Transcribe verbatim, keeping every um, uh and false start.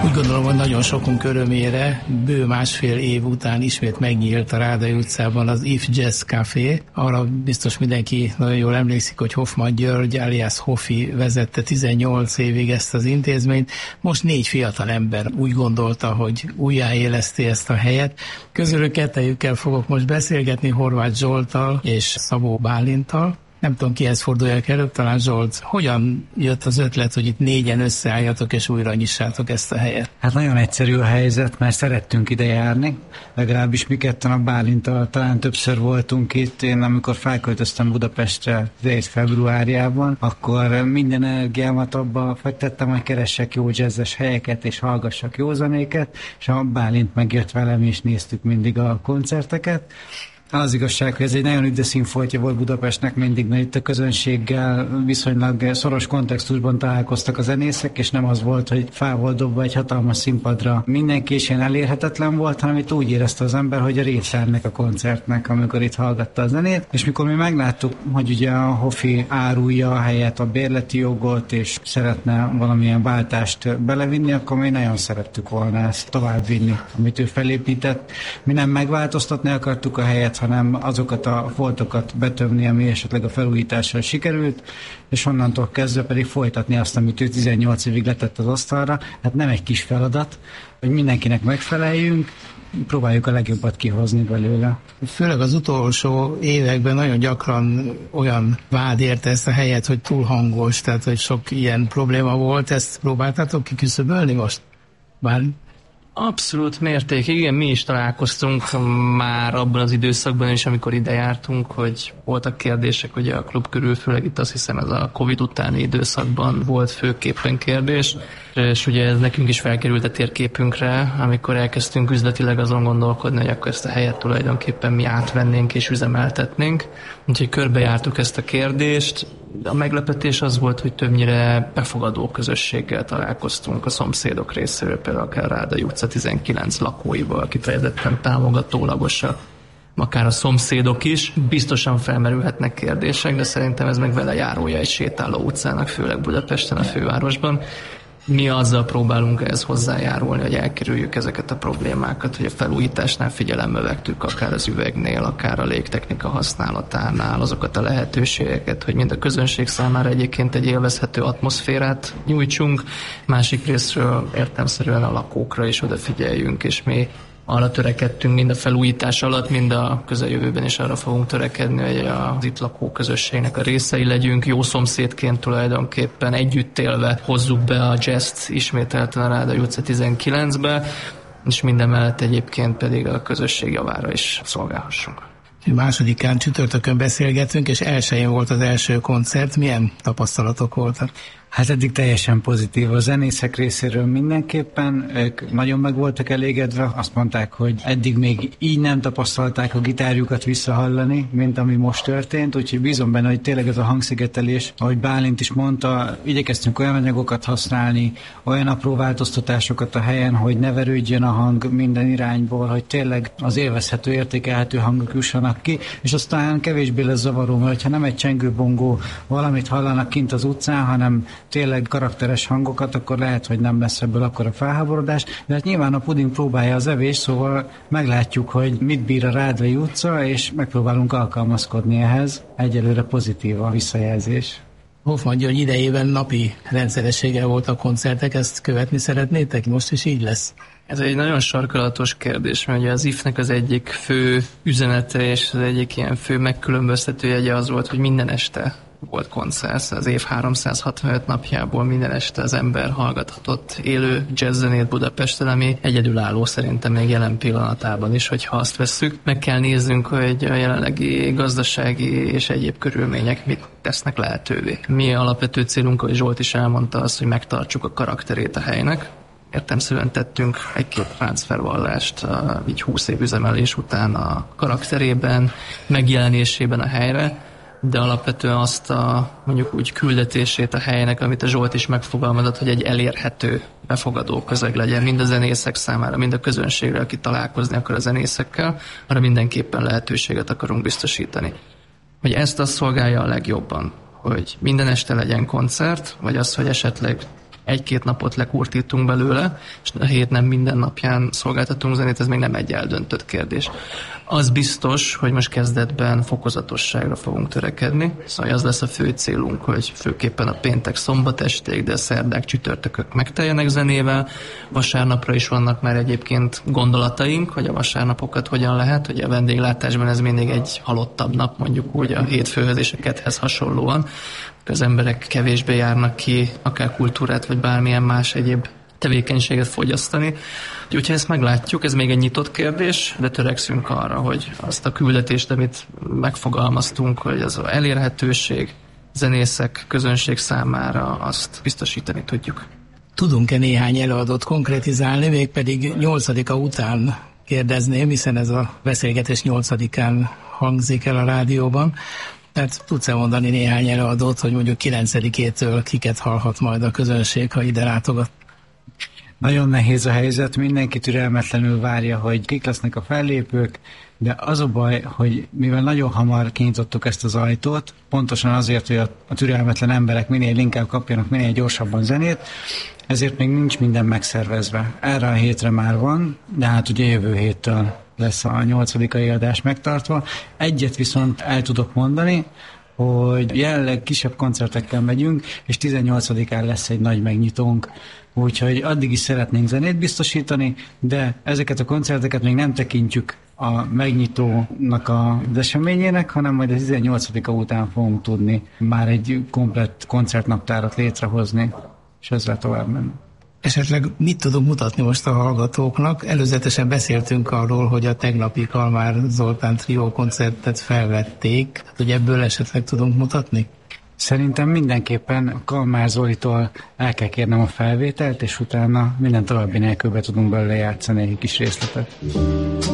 Úgy gondolom, hogy nagyon sokunk örömére bő másfél év után ismét megnyílt a Rádai utcában az If Jazz Café. Arra biztos mindenki nagyon jól emlékszik, hogy Hoffmann György alias Hoffi vezette tizennyolc évig ezt az intézményt. Most négy fiatal ember úgy gondolta, hogy újjáéleszti ezt a helyet. Közülük kettejükkel fogok most beszélgetni, Horváth Zsolttal és Szabó Bálinttal. Nem tudom, kihez forduljak előbb, talán Zsolt. Hogyan jött az ötlet, hogy itt négyen összeálljatok és újra nyissátok ezt a helyet? Hát nagyon egyszerű a helyzet, mert szerettünk ide járni. Legalábbis mi ketten a Bálinttal talán többször voltunk itt. Én amikor felköltöztem Budapestre februárjában, akkor minden energiámat abba fektettem, hogy keressek jó jazzes helyeket és hallgassak jó zenéket, és a Bálint megjött velem, és néztük mindig a koncerteket. Az igazság, hogy ez egy nagyon üde színfoltja volt Budapestnek mindig, mert itt a közönséggel viszonylag szoros kontextusban találkoztak a zenészek, és nem az volt, hogy fel volt dobva egy hatalmas színpadra. Mindenki is ilyen elérhetetlen volt, hanem itt úgy érezte az ember, hogy a része ennek a koncertnek, amikor itt hallgatta a zenét. És mikor mi megláttuk, hogy ugye a Hoffi árulja a helyet, a bérleti jogot, és szeretne valamilyen váltást belevinni, akkor mi nagyon szerettük volna ezt továbbvinni, amit ő felépített. Mi nem megváltoztatni akartuk a helyet, hanem azokat a foltokat betömni, ami esetleg a felújítással sikerült, és onnantól kezdve pedig folytatni azt, amit ő tizennyolc évig letett az asztalra. Hát nem egy kis feladat, hogy mindenkinek megfeleljünk, próbáljuk a legjobbat kihozni belőle. Főleg az utolsó években nagyon gyakran olyan vád érte ezt a helyet, hogy túl hangos, tehát hogy sok ilyen probléma volt. Ezt próbáltátok kiküszöbölni most? Bár Abszolút mértékig, igen, mi is találkoztunk már abban az időszakban is, amikor ide jártunk, hogy voltak kérdések ugye a klub körül, főleg itt azt hiszem ez a Covid utáni időszakban volt főképpen kérdés, és ugye ez nekünk is felkerült a térképünkre, amikor elkezdtünk üzletileg azon gondolkodni, hogy akkor ezt a helyet tulajdonképpen mi átvennénk és üzemeltetnénk. Úgyhogy körbejártuk ezt a kérdést. A meglepetés az volt, hogy többnyire befogadó közösséggel találkoztunk a szomszédok részéről, például akár Rádai utca tizenkilenc lakóival, kifejezetten támogatólagosak, akár a szomszédok is. Biztosan felmerülhetnek kérdések, de szerintem ez meg vele járója egy sétáló utcának, főleg Budapesten, a fővárosban. Mi azzal próbálunk ehhez hozzájárulni, hogy elkerüljük ezeket a problémákat, hogy a felújításnál figyelembe vettük, akár az üvegnél, akár a légtechnika használatánál azokat a lehetőségeket, hogy mind a közönség számára egyébként egy élvezhető atmoszférát nyújtsunk, másik részről értelemszerűen a lakókra is odafigyeljünk, és mi arra törekedtünk mind a felújítás alatt, mind a közeljövőben is arra fogunk törekedni, hogy az itt lakó közösségnek a részei legyünk, jó szomszédként tulajdonképpen együtt élve hozzuk be a jazzt ismételten a Rádai utca tizenkilencbe, és mindemellett egyébként pedig a közösség javára is szolgálhassunk. Másodikán csütörtökön beszélgetünk, és elsőjén volt az első koncert. Milyen tapasztalatok voltak? Hát eddig teljesen pozitív. A zenészek részéről mindenképpen, ők nagyon meg voltak elégedve. Azt mondták, hogy eddig még így nem tapasztalták a gitárjukat visszahallani, mint ami most történt, úgyhogy bízom benne, hogy tényleg ez a hangszigetelés, ahogy Bálint is mondta, igyekeztünk olyan anyagokat használni, olyan apró változtatásokat a helyen, hogy ne verődjön a hang minden irányból, hogy tényleg az élvezhető, értékelhető hangok jussanak ki, és aztán kevésbé lesz zavaró, mert ha nem egy csengőbongó valamit hallanak kint az utcán, hanem tényleg karakteres hangokat, akkor lehet, hogy nem lesz ebből akkor a felháborodás. De hát nyilván a puding próbálja az evés, szóval meglátjuk, hogy mit bír a Rádai utca, és megpróbálunk alkalmazkodni ehhez. Egyelőre pozitív a visszajelzés. Hoffmann György idejében napi rendszerességgel volt a koncertek, ezt követni szeretnétek? Most is így lesz? Ez egy nagyon sarkalatos kérdés, mert ugye az ifnek az egyik fő üzenete és az egyik ilyen fő megkülönböztető jegye az volt, hogy minden este volt koncert, az év háromszázhatvanöt napjából minden este az ember hallgathatott élő jazzzenét Budapesten, ami egyedülálló szerintem még jelen pillanatában is, hogyha azt vesszük. Meg kell néznünk, hogy a jelenlegi gazdasági és egyéb körülmények mit tesznek lehetővé. Mi alapvető célunk, ahogy Zsolt is elmondta, az, hogy megtartsuk a karakterét a helynek. Értelemszerűen tettünk egy-két transfervallást így húsz év üzemelés után a karakterében, megjelenésében a helyre, de alapvetően azt a mondjuk úgy küldetését a helynek, amit a Zsolt is megfogalmazott, hogy egy elérhető, befogadó közeg legyen mind a zenészek számára, mind a közönségre, aki találkozni akar a zenészekkel, arra mindenképpen lehetőséget akarunk biztosítani. Hogy ezt azt szolgálja a legjobban, hogy minden este legyen koncert, vagy az, hogy esetleg egy-két napot lekurtítunk belőle, és a hét nem minden napján szolgáltatunk zenét, ez még nem egy eldöntött kérdés. Az biztos, hogy most kezdetben fokozatosságra fogunk törekedni, szóval az lesz a fő célunk, hogy főképpen a péntek szombat esték, de szerdák, csütörtökök megteljenek zenével. Vasárnapra is vannak már egyébként gondolataink, hogy a vasárnapokat hogyan lehet, hogy a vendéglátásban ez mindig egy halottabb nap, mondjuk úgy a hétfőhöz és a kedhez hasonlóan. Az emberek kevésbé járnak ki, akár kultúrát, vagy bármilyen más egyéb tevékenységet fogyasztani. Úgyhogy ezt meglátjuk, ez még egy nyitott kérdés, de törekszünk arra, hogy azt a küldetést, amit megfogalmaztunk, hogy az elérhetőség, zenészek, közönség számára azt biztosítani tudjuk. Tudunk-e néhány előadót konkretizálni, mégpedig nyolcadika után kérdezném, hiszen ez a beszélgetés nyolcadikán hangzik el a rádióban. Tehát tudsz-e mondani néhány előadót, hogy mondjuk kilencedikétől kiket hallhat majd a közönség, ha ide látogat? Nagyon nehéz a helyzet, mindenki türelmetlenül várja, hogy kik lesznek a fellépők, de az a baj, hogy mivel nagyon hamar kinyitottuk ezt az ajtót, pontosan azért, hogy a, a türelmetlen emberek minél inkább kapjanak minél gyorsabban zenét, ezért még nincs minden megszervezve. Erre a hétre már van, de hát ugye jövő héttől lesz a nyolcadikai adás megtartva. Egyet viszont el tudok mondani, hogy jelenleg kisebb koncertekkel megyünk, és tizennyolcadikán lesz egy nagy megnyitónk, úgyhogy addig is szeretnénk zenét biztosítani, de ezeket a koncerteket még nem tekintjük a megnyitónak az eseményének, hanem majd a tizennyolcadika után fogunk tudni már egy komplett koncertnaptárat létrehozni, és ezzel tovább menni. Esetleg mit tudunk mutatni most a hallgatóknak? Előzetesen beszéltünk arról, hogy a tegnapi Kalmár Zoltán trió koncertet felvették, tehát hogy ebből esetleg tudunk mutatni? Szerintem mindenképpen Kalmár Zolitól el kell kérnem a felvételt, és utána minden további nélkül be tudunk belőle játszani egy kis részletet.